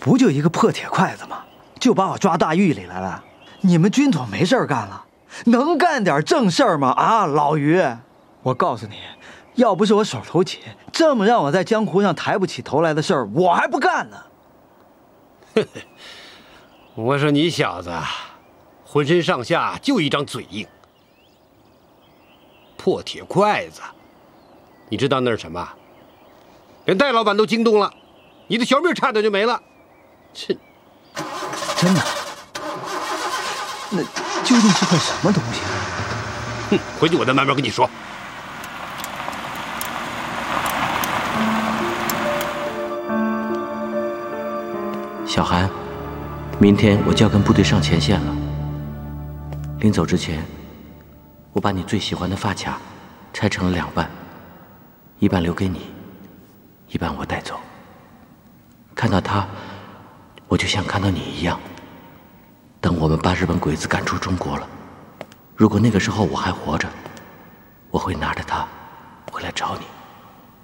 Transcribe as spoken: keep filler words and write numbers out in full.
不就一个破铁筷子吗？就把我抓大狱里来了。你们军统没事干了，能干点正事儿吗？啊，老于，我告诉你，要不是我手头紧，这么让我在江湖上抬不起头来的事儿，我还不干呢。 我说你小子，浑身上下就一张嘴硬。破铁筷子，你知道那是什么？连戴老板都惊动了，你的小命差点就没了。切， 真的？那究竟是块什么东西？ 哼，回去我再慢慢跟你说。 小韩，明天我就要跟部队上前线了。临走之前，我把你最喜欢的发卡拆成了两半，一半留给你，一半我带走。看到它，我就像看到你一样。等我们把日本鬼子赶出中国了，如果那个时候我还活着，我会拿着它回来找你。